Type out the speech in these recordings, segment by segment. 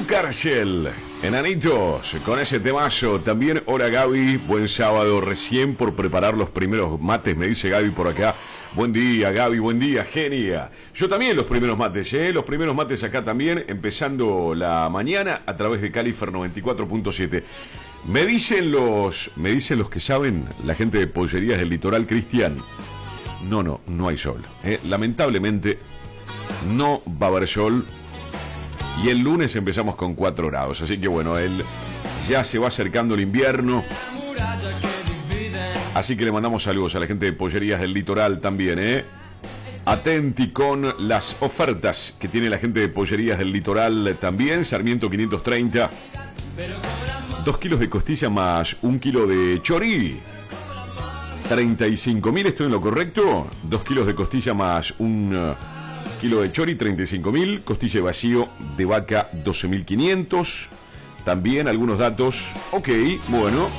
Cárcel, enanitos, con ese temazo. También, hola Gaby, buen sábado, recién por preparar los primeros mates, me dice Gaby por acá. Buen día Gaby, buen día, genia. Yo también los primeros mates, los primeros mates acá también, empezando la mañana a través de Califer 94.7. Me dicen los que saben, la gente de Pollerías del Litoral, Cristian, no hay sol. Lamentablemente no va a haber sol. Y el lunes empezamos con 4 grados. Así que bueno, ya se va acercando el invierno. Así que le mandamos saludos a la gente de Pollerías del Litoral también, Atenti con las ofertas que tiene la gente de Pollerías del Litoral también. Sarmiento 530. 2 kilos de costilla más 1 kilo de chorí. 35.000, ¿estoy en lo correcto? 2 kilos de costilla más 1 kilo de chori, 35.000. Costilla de vacío de vaca, 12.500. También algunos datos. Ok, bueno.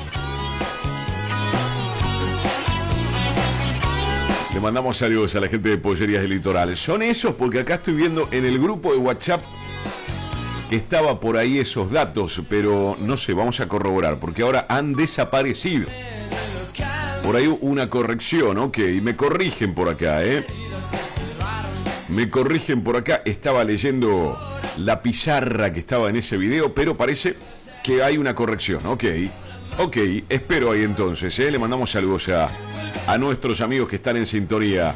Le mandamos saludos a la gente de Pollerías del Litoral. Son esos porque acá estoy viendo en el grupo de WhatsApp que estaba por ahí esos datos, pero no sé, vamos a corroborar porque ahora han desaparecido. Por ahí una corrección, ok, me corrigen por acá, Me corrigen por acá, estaba leyendo la pizarra que estaba en ese video, pero parece que hay una corrección. Ok, espero ahí entonces, Le mandamos saludos a nuestros amigos que están en sintonía.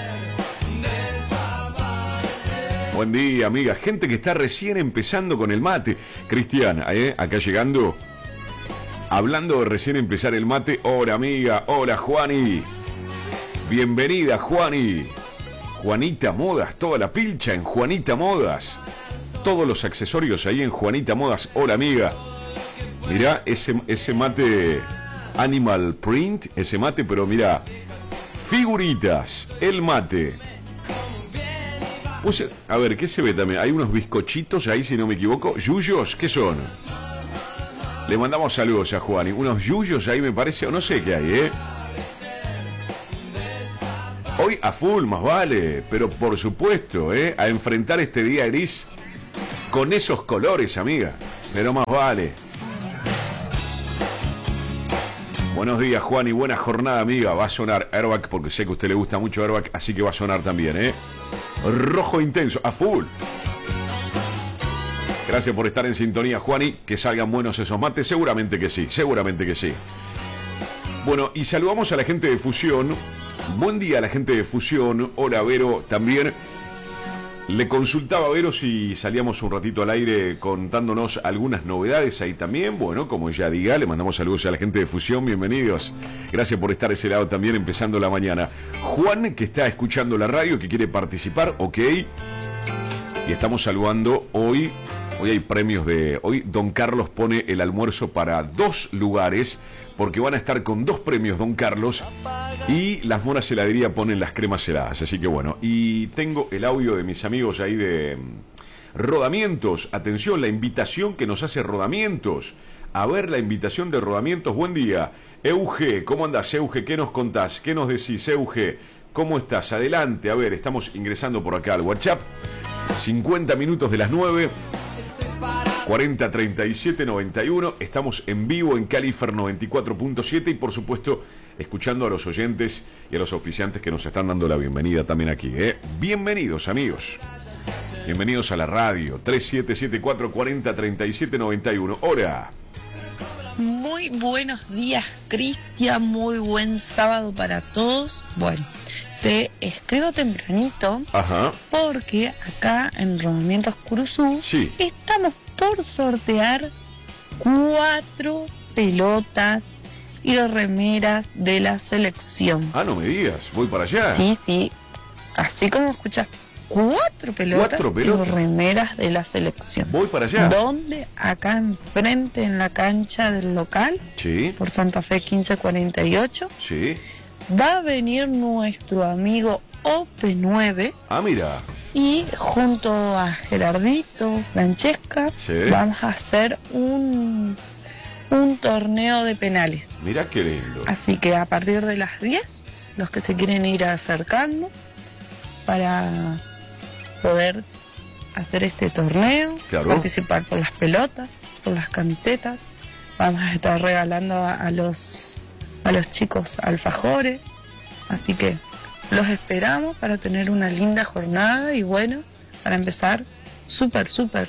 Buen día, amiga. Gente que está recién empezando con el mate. Cristian, acá llegando. Hablando de recién empezar el mate. Hola, amiga. Hola, Juani. Bienvenida, Juani. Juanita Modas, toda la pilcha en Juanita Modas. Todos los accesorios ahí en Juanita Modas. Hola, amiga. Mirá ese mate Animal Print, ese mate, pero mirá. Figuritas, el mate. A ver, ¿qué se ve también? Hay unos bizcochitos ahí, si no me equivoco. ¿Yuyos? ¿Qué son? Le mandamos saludos a Juani. Unos yuyos ahí me parece, o no sé qué hay, Hoy a full, más vale, pero por supuesto, a enfrentar este día gris con esos colores, amiga. Pero más vale. Buenos días, Juan, y buena jornada, amiga. Va a sonar Airbag, porque sé que a usted le gusta mucho Airbag, así que va a sonar también, Rojo intenso, a full. Gracias por estar en sintonía, Juani. Que salgan buenos esos mates, seguramente que sí, seguramente que sí. Bueno, y saludamos a la gente de Fusión. Buen día a la gente de Fusión. Hola, Vero, también. Le consultaba a Vero si salíamos un ratito al aire contándonos algunas novedades ahí también. Bueno, como ya diga, le mandamos saludos a la gente de Fusión. Bienvenidos. Gracias por estar a ese lado también empezando la mañana. Juan, que está escuchando la radio, que quiere participar, ok. Y estamos saludando hoy. Hoy hay premios de... Hoy Don Carlos pone el almuerzo para 2 lugares, porque van a estar con 2 premios, Don Carlos. Y Las Moras Heladería ponen las cremas heladas. Así que bueno, y tengo el audio de mis amigos ahí de Rodamientos. Atención, la invitación que nos hace Rodamientos. A ver la invitación de Rodamientos. Buen día, Euge. ¿Cómo andás, Euge? ¿Qué nos contás? ¿Qué nos decís, Euge? ¿Cómo estás? Adelante. A ver, estamos ingresando por acá al WhatsApp. 50 minutos de las 9. 40 37 91. Estamos en vivo en Califer 94.7 y por supuesto escuchando a los oyentes y a los auspiciantes que nos están dando la bienvenida también aquí, Bienvenidos, amigos. Bienvenidos a la radio. 3774 40 37 91. Hola. Muy buenos días, Cristian. Muy buen sábado para todos. Bueno, te escribo tempranito. Ajá. Porque acá en Rodamientos Curuzú estamos por sortear 4 pelotas y remeras de la selección. Ah, no me digas, voy para allá. Sí, así como escuchas, 4 pelotas y remeras de la selección. Voy para allá. ¿Dónde? Acá enfrente en la cancha del local, por Santa Fe 1548. Sí. Va a venir nuestro amigo OP9. Ah, mira. Y junto a Gerardito, Francesca, vamos a hacer un torneo de penales. Mirá qué lindo. Así que a partir de las 10, los que se quieren ir acercando para poder hacer este torneo, Claro. participar por las pelotas, por las camisetas. Vamos a estar regalando a los chicos alfajores. Así que los esperamos para tener una linda jornada y bueno, para empezar súper.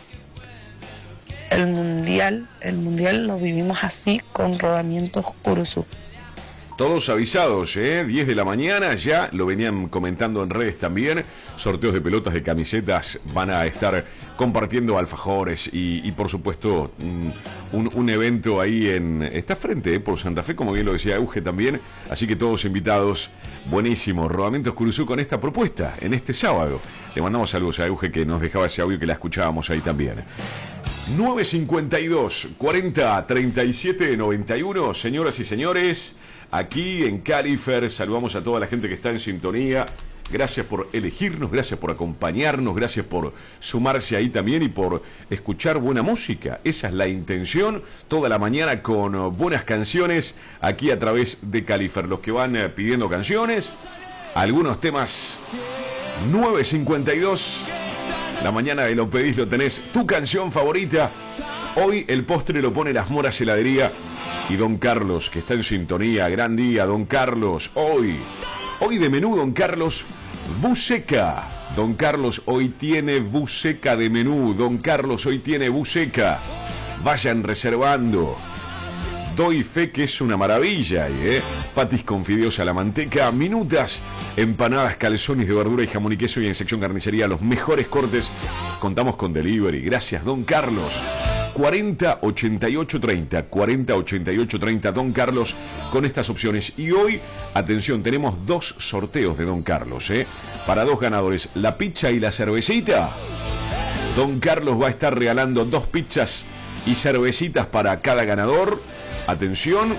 El mundial lo vivimos así con Rodamientos Curuzú. Todos avisados, 10 de la mañana, ya lo venían comentando en redes también. Sorteos de pelotas, de camisetas, van a estar compartiendo alfajores y por supuesto un evento ahí está frente por Santa Fe, como bien lo decía Euge también. Así que todos invitados, buenísimo. Rodamientos Curuzú con esta propuesta en este sábado. Le mandamos saludos a Euge que nos dejaba ese audio que la escuchábamos ahí también. 952 40 37 91, señoras y señores. Aquí en Califer saludamos a toda la gente que está en sintonía. Gracias por elegirnos, gracias por acompañarnos, gracias por sumarse ahí también y por escuchar buena música. Esa es la intención, toda la mañana con buenas canciones aquí a través de Califer. Los que van pidiendo canciones, algunos temas. 952, la mañana de Lo Pedís Lo Tenés, tu canción favorita. Hoy el postre lo pone Las Moras Heladería y Don Carlos, que está en sintonía. Gran día, Don Carlos. Hoy de menú, Don Carlos, buceca. Don Carlos hoy tiene buceca de menú. Don Carlos hoy tiene buceca. Vayan reservando. Doy fe que es una maravilla, patis con fideos a la manteca, minutas, empanadas, calzones de verdura y jamón y queso, y en sección carnicería los mejores cortes. Contamos con delivery. Gracias, Don Carlos. 40 88 30, 40 88 30, Don Carlos, con estas opciones. Y hoy, atención, tenemos 2 sorteos de Don Carlos, para 2 ganadores, la pizza y la cervecita. Don Carlos va a estar regalando 2 pizzas y cervecitas para cada ganador. Atención,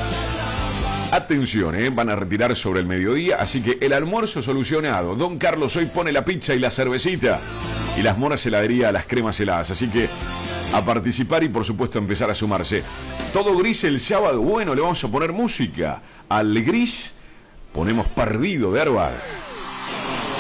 van a retirar sobre el mediodía, así que el almuerzo solucionado. Don Carlos hoy pone la pizza y la cervecita y Las Moras Heladería, las cremas heladas, así que a participar y por supuesto a empezar a sumarse. Todo gris el sábado, bueno, le vamos a poner música. Al gris ponemos Perdido de Airbag.